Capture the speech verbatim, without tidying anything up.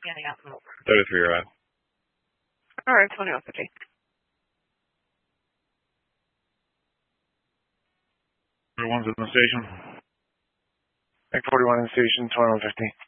thirty-three, you're right. All right, twenty-one fifty. Everyone's in the station. X forty-one in the station, twenty-one fifty.